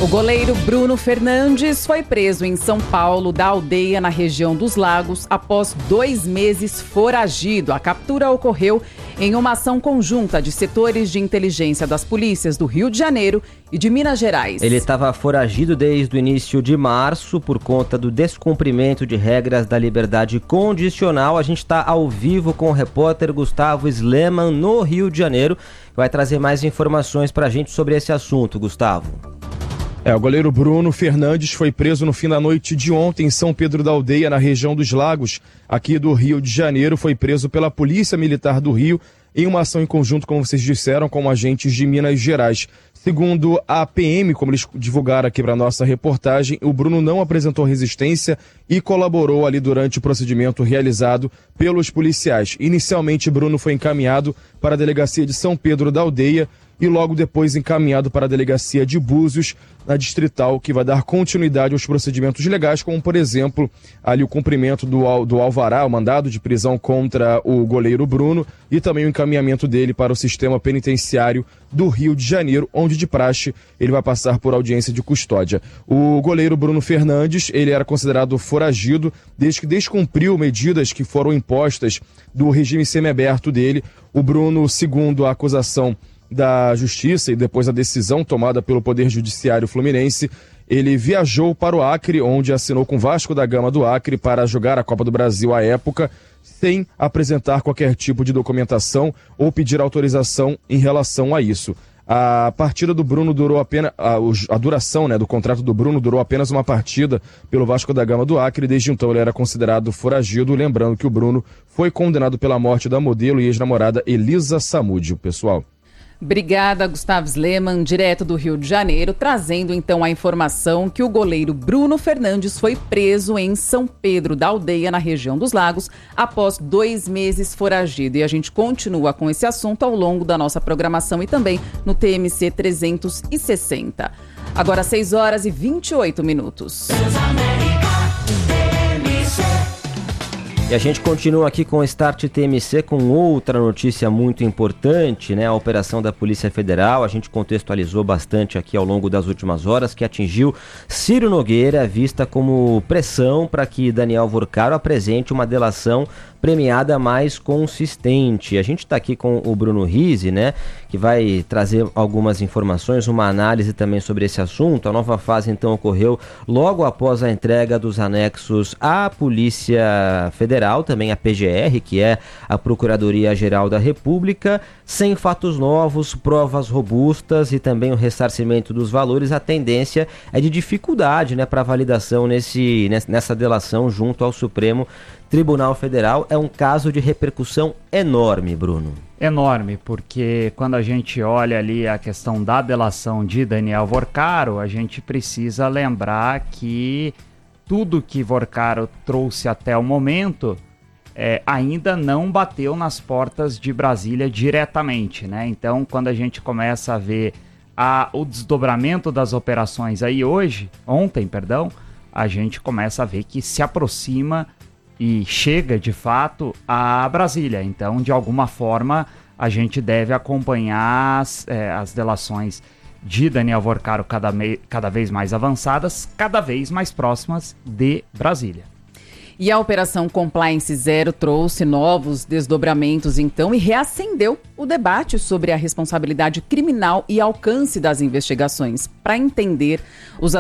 O goleiro Bruno Fernandes foi preso em São Paulo, da Aldeia, na região dos Lagos, após 2 meses foragido. A captura ocorreu em uma ação conjunta de setores de inteligência das polícias do Rio de Janeiro e de Minas Gerais. Ele estava foragido desde o início de março por conta do descumprimento de regras da liberdade condicional. A gente está ao vivo com o repórter Gustavo Sleman no Rio de Janeiro, que vai trazer mais informações para a gente sobre esse assunto. Gustavo. O goleiro Bruno Fernandes foi preso no fim da noite de ontem em São Pedro da Aldeia, na região dos Lagos, aqui do Rio de Janeiro. Foi preso pela Polícia Militar do Rio em uma ação em conjunto, como vocês disseram, com agentes de Minas Gerais. Segundo a PM, como eles divulgaram aqui para nossa reportagem, o Bruno não apresentou resistência e colaborou ali durante o procedimento realizado pelos policiais. Inicialmente, Bruno foi encaminhado para a delegacia de São Pedro da Aldeia e logo depois encaminhado para a delegacia de Búzios, na Distrital, que vai dar continuidade aos procedimentos legais, como, por exemplo, ali o cumprimento do alvará, o mandado de prisão contra o goleiro Bruno e também o encaminhamento dele para o sistema penitenciário do Rio de Janeiro, onde de praxe ele vai passar por audiência de custódia. O goleiro Bruno Fernandes, ele era considerado foragido desde que descumpriu medidas que foram impostas do regime semiaberto dele. O Bruno, segundo a acusação da Justiça e depois a decisão tomada pelo Poder Judiciário Fluminense, ele viajou para o Acre, onde assinou com o Vasco da Gama do Acre para jogar a Copa do Brasil à época, sem apresentar qualquer tipo de documentação ou pedir autorização em relação a isso. A partida do Bruno durou apenas, a duração do contrato do Bruno durou apenas uma partida pelo Vasco da Gama do Acre. Desde então ele era considerado foragido, lembrando que o Bruno foi condenado pela morte da modelo e ex-namorada Elisa Samúdio, pessoal. Obrigada, Gustavo Sleman, direto do Rio de Janeiro, trazendo então a informação que o goleiro Bruno Fernandes foi preso em São Pedro da Aldeia, na região dos Lagos, após 2 meses foragido. E a gente continua com esse assunto ao longo da nossa programação e também no TMC 360. Agora 6h28. E a gente continua aqui com o Start TMC com outra notícia muito importante, né? A operação da Polícia Federal, a gente contextualizou bastante aqui ao longo das últimas horas, que atingiu Ciro Nogueira, vista como pressão para que Daniel Vorcaro apresente uma delação premiada mais consistente. A gente está aqui com o Bruno Rizzi, né, que vai trazer algumas informações, uma análise também sobre esse assunto. A nova fase então ocorreu logo após a entrega dos anexos à Polícia Federal, também a PGR, que é a Procuradoria-Geral da República, sem fatos novos, provas robustas e também o ressarcimento dos valores. A tendência é de dificuldade, né, para validação nessa delação junto ao Supremo Tribunal Federal. É um caso de repercussão enorme, Bruno. Enorme, porque quando a gente olha ali a questão da delação de Daniel Vorcaro, a gente precisa lembrar que tudo que Vorcaro trouxe até o momento ainda não bateu nas portas de Brasília diretamente, né? Então, quando a gente começa a ver o desdobramento das operações aí ontem, a gente começa a ver que se aproxima e chega de fato a Brasília. Então, de alguma forma, a gente deve acompanhar as delações de Daniel Vorcaro cada vez mais avançadas, cada vez mais próximas de Brasília. E a Operação Compliance Zero trouxe novos desdobramentos, então, e reacendeu o debate sobre a responsabilidade criminal e alcance das investigações. Para entender os